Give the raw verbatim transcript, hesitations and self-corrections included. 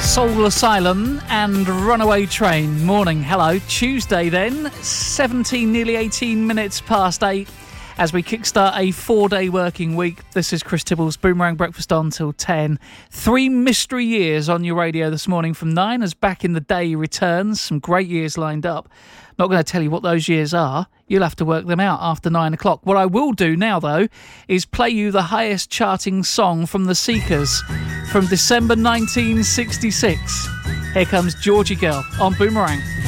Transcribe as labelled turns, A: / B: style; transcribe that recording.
A: Soul Asylum and Runaway Train. Morning, hello. Tuesday then, seventeen, nearly eighteen minutes past eight as we kickstart a four-day working week. This is Chris Tibble's Boomerang Breakfast on till ten. Three mystery years on your radio this morning from nine as Back in the Day returns. Some great years lined up. Not going to tell you what those years are. You'll have to work them out after nine o'clock. What I will do now, though, is play you the highest charting song from The Seekers from December nineteen sixty-six. Here comes Georgie Girl on Boomerang.